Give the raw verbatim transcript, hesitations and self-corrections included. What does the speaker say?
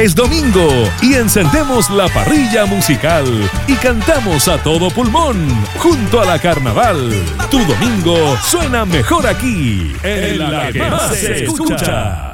es domingo y encendemos la parrilla musical y cantamos a todo pulmón junto a la Carnaval. Tu domingo suena mejor aquí, en la que más se escucha.